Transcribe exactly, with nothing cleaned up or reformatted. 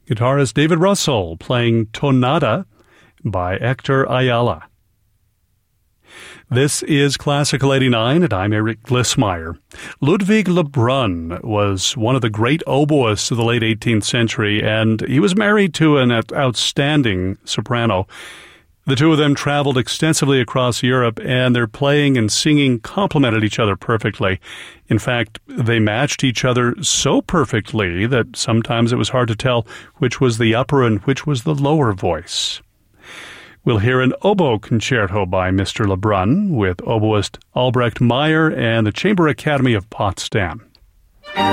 Guitarist David Russell playing Tonada by Hector Ayala. This is Classical eighty-nine, and I'm Eric Glissmeyer. Ludwig Lebrun was one of the great oboists of the late eighteenth century, and he was married to an outstanding soprano. The two of them traveled extensively across Europe, and their playing and singing complemented each other perfectly. In fact, they matched each other so perfectly that sometimes it was hard to tell which was the upper and which was the lower voice. We'll hear an oboe concerto by Mister Lebrun with oboist Albrecht Meyer and the Chamber Academy of Potsdam.